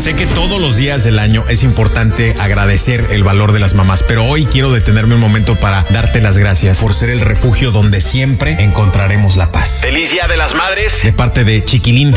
Sé que todos los días del año es importante agradecer el valor de las mamás, pero hoy quiero detenerme un momento para darte las gracias por ser el refugio donde siempre encontraremos la paz. ¡Feliz Día de las Madres! De parte de Chiquilín.